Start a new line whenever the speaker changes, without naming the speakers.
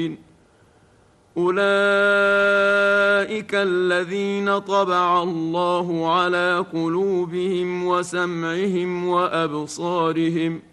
أولئك الذين طبع الله على قلوبهم وسمعهم وأبصارهم